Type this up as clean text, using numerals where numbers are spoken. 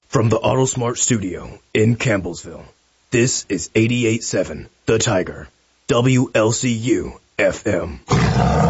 From the AutoSmart studio in Campbellsville, this is 88.7 The Tiger, WLCU FM.